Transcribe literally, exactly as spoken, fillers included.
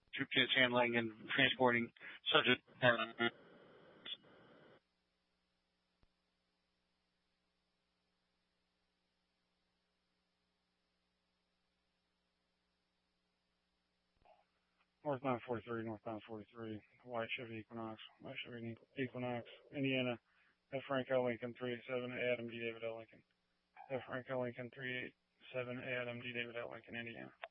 troop units handling and transporting subject. Northbound forty-three, northbound forty-three, White Chevy Equinox, White Chevy Equinox, Indiana, F. Franco Lincoln, three eight seven, Adam D. David L. Lincoln, F. Franco Lincoln, three eight seven, Adam D. David L. Lincoln, Indiana.